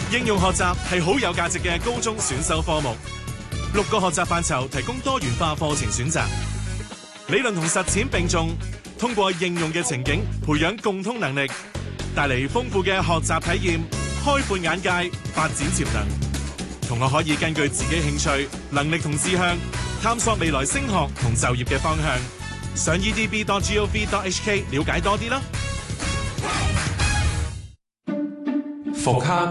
應用學習係好有價值嘅高中選修科目，6個學習範疇提供多元化課程選擇，理論同實踐並重，通過應用嘅情景培養共通能力，帶嚟豐富嘅學習體驗，開闊眼界，發展潛能。同學可以根據自己興趣、能力同志向，探索未來升學同就業嘅方向。上 edb.gov.hk 了解多啲啦。 復刻